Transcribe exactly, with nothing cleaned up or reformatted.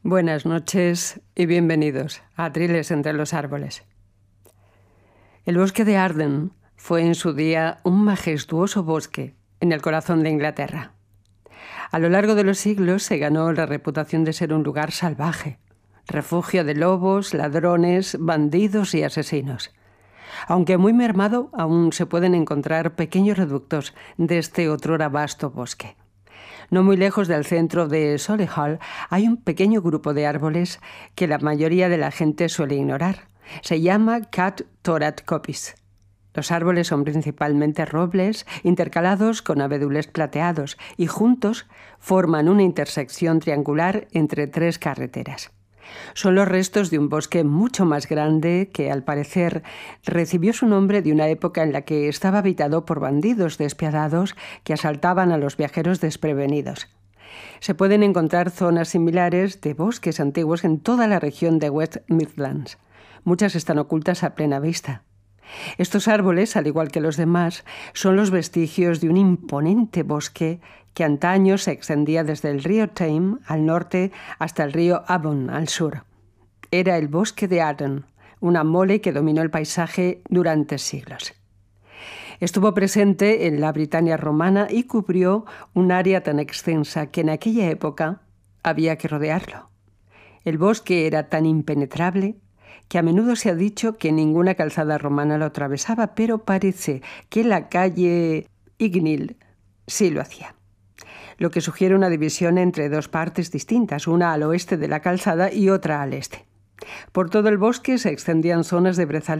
Buenas noches y bienvenidos a Atriles entre los árboles. El bosque de Arden fue en su día un majestuoso bosque en el corazón de Inglaterra. A lo largo de los siglos se ganó la reputación de ser un lugar salvaje, refugio de lobos, ladrones, bandidos y asesinos. Aunque muy mermado, aún se pueden encontrar pequeños reductos de este otrora vasto bosque. No muy lejos del centro de Solihull hay un pequeño grupo de árboles que la mayoría de la gente suele ignorar. Se llama Cat Torat Coppice. Los árboles son principalmente robles, intercalados con abedules plateados, y juntos forman una intersección triangular entre tres carreteras. Son los restos de un bosque mucho más grande que, al parecer, recibió su nombre de una época en la que estaba habitado por bandidos despiadados que asaltaban a los viajeros desprevenidos. Se pueden encontrar zonas similares de bosques antiguos en toda la región de West Midlands. Muchas están ocultas a plena vista. Estos árboles, al igual que los demás, son los vestigios de un imponente bosque que antaño se extendía desde el río Tame al norte hasta el río Avon al sur. Era el bosque de Arden, una mole que dominó el paisaje durante siglos. Estuvo presente en la Britania romana y cubrió un área tan extensa que en aquella época había que rodearlo. El bosque era tan impenetrable que a menudo se ha dicho que ninguna calzada romana lo atravesaba, pero parece que la calle Ignil sí lo hacía, lo que sugiere una división entre dos partes distintas, una al oeste de la calzada y otra al este. Por todo el bosque se extendían zonas de brezales